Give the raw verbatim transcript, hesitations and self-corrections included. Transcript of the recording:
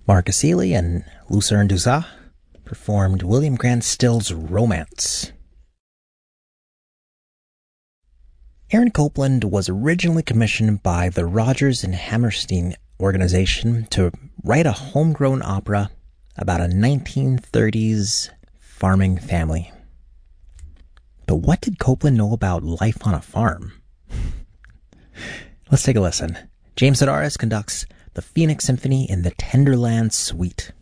Marcus Seeley and Lucerne Dussault performed William Grant Still's Romance. Aaron Copland was originally commissioned by the Rodgers and Hammerstein organization to write a homegrown opera about a nineteen thirties farming family. But what did Copland know about life on a farm? Let's take a listen. James Sedaris conducts the Phoenix Symphony in the Tenderland Suite.